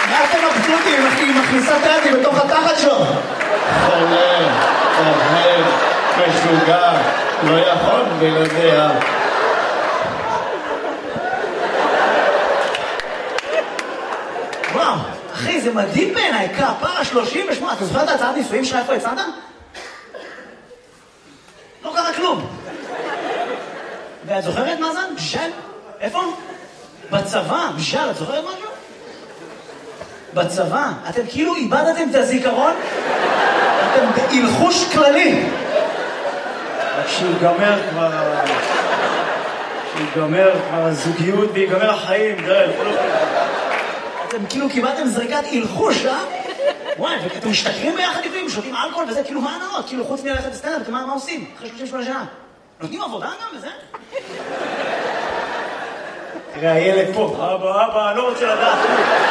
מה אתם מבסוטים? היא מכניסה את היד בתוך התחת שלו. חולה, אוהב, משוגע, לא יכול בלעדיה. וואו, אחי, זה מדהים בעיניי, כפרה 38. אתה זוכר את ההצעת נישואים שלך, איפה יצאת? לא קרה כלום. ואת זוכרת מה זה? בשל? איפה? בצבא, בשל, את זוכרת משהו? בצבא. אתם כאילו איבדתם את הזיכרון? אתם בהלחוש כללי. כשיגמר כבר הזוגיות ויגמר החיים, דרך. אתם כאילו קיבלתם זריקת הלחוש, אה? וואי, ואתם משתכרים ביחד לפעמים, שותים אלכוהול וזה, כאילו מה הנאות? כאילו חוץ מללכת לסטנדאפ, אתם מה עושים? אחרי 38 שנה. נותנים עבודה גם וזה? תראה, הילד פה, אבא, אני לא רוצה לדעת.